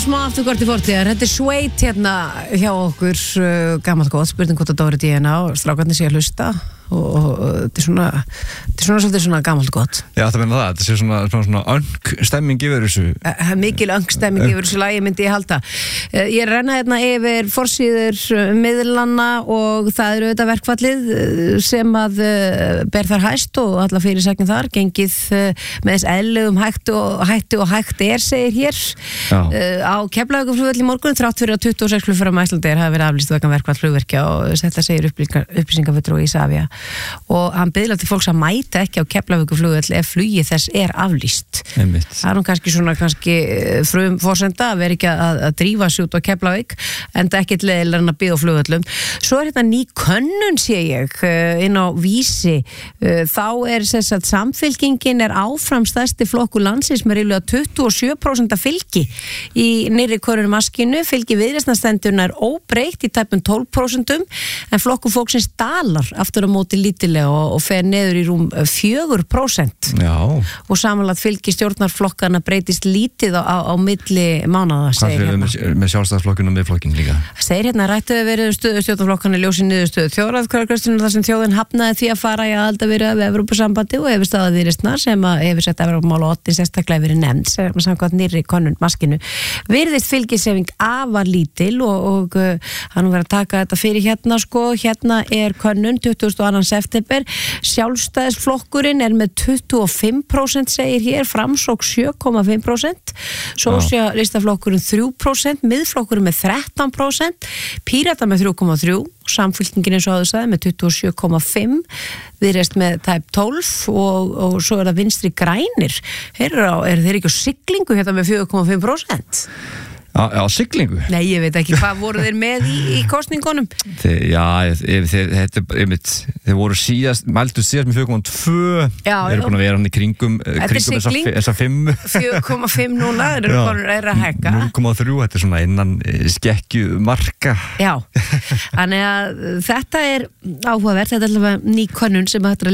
Smá afturkort í fortíðar, þetta Sveit hérna hjá okkur, gammalt gott, spurning hvort að Dóri DNA og strákarnir sé að hlusta og þetta er svona svolítið svona gammalt gott. Já, það meina það, þetta sé svona öng stemming yfir þessu. Mikil öng stemming yfir þessu lagi myndi ég halda. Ég renna hérna yfir forsíður miðlanna og það eru auðvitað verkfallið sem að ber þar hæst og alla fyrirsækjum þar, gengið með þess eðlugum hægt segir hér. Á Keflavíkurflugvelli í morgun þrátt fyrir að 26 flugfara með Icelandair hafi verið aflýst vegna verkfall flugvirkja og þetta segir upplýsingafulltrúi Isavia og hann biðlar til fólks að mæta ekki á Keflavíkurflugvelli ef flugi þess er aflýst. Það er nú kannski frumforsenda að vera ekki að drífa sig út á Keflavík en það er ekkert leiðilega en að bíða á flugvöllum. Svo er þetta ný könnun sé ég inn á Vísi. Þá er þess að Samfylkingin er áfram stærsti flokkur landsins með ríflega 27% fylgi í nýrri könnunmaskinu. Fylgi Viðreisnarstendurna er óbreytt í tæpum 12% en flokkur fólksins dalar aftur á móti lítilega og fer neður í rúm 4%. Já. Og samanlagt fylgi stjórnarflokkana breytist lítið á milli mánaða, segir hérna. Hvað fyrir með sjálfstæðsflokkinn og miðflokkinn líka? Segir hérna, rættuði verið stjórnarflokkana ljósi niðurstöðu þjóðaratkvæðagreiðslunnar þar sem þjóðin hafnaði því að fara í aðildarviðræður við Evrópusambandi og hefur staðið Viðreisnar sem að hefur sett Evrópumál og 8 sérstaklega verið nefnd sem samkvæmt nýrri könnun maskinu. Virðist fylgishreyfing afar lítil og hann verið að taka þetta fyrir hérna hérna er könnun 22. september. Sjálfstæðisflokkurinn er með 25% segir hér, Framsókn 7,5%, Sósíalistaflokkurinn 3%, Miðflokkurinn með 13%, Pírata með 3,3%, Samfylkingin eins og áður sagði með 27,5%, Viðreisn með tæp 12% og svo er það Vinstri grænir. Er þeir ekki á siglingu hérna með 4,5%? Já, siglingu? Nei, ég veit ekki, hvað voru þeir með í kosningunum? Þeir voru mældu síðast með 4,2, þeir eru búin að vera hann í kringum þessa 5. 4,5 núna, þeir eru að hækka. 0,3, þetta er svona innan skekkju marka. Já, þannig að þetta er áhugavert, þetta er allavega ný könnun sem hættir að